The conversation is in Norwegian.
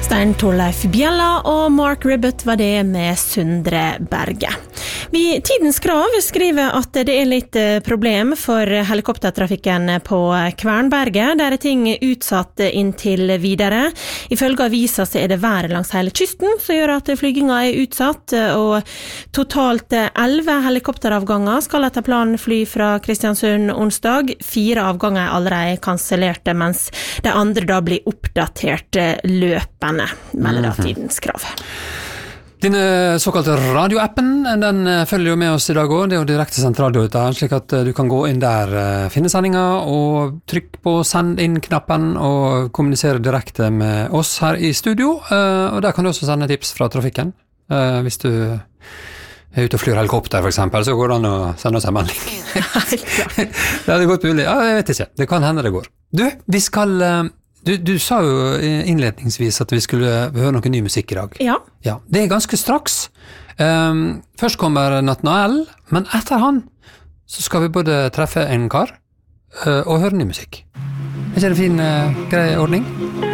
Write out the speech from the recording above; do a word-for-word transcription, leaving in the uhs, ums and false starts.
Stein Torleif Bjella og Mark Ribbett var det med Sundre Berge. Vi, Tidens Krav skriver at det er litt problem for helikoptertrafikken på Kvernberget. Der er ting utsatt inntil videre. Ifølge avisa så er det været langs hele kysten som gjør at flyginga er utsatt, og totalt elleve helikopteravganger skal etter planen fly fra Kristiansund onsdag. Fire avganger er allerede kansellerte, mens de andre da blir oppdatert løpende, melder da Tidens Krav. Din såkalte radioappen, den følger jo med oss i dag også. Det er jo direkte sentradio dette, slik at du kan gå inn der, finne sendinger og trykke på send inn-knappen og kommunisere direkte med oss her i studio. Og der kan du også sende tips fra trafikken. Hvis du er ute og flyr helikopter for eksempel, så går det an å sende oss en melding. Det er godt mulig. Ja, jeg vet ikke. Det kan hende det går. Du, vi skal... Du, du sa jo innledningsvis at vi skulle høre noe ny musikk i dag. Ja. Ja, det er ganske straks. Um, først kommer Nathanael, men etter han så skal vi både treffe en kar uh, og høre ny musikk. Er ikke det en fin, uh, grei ordning?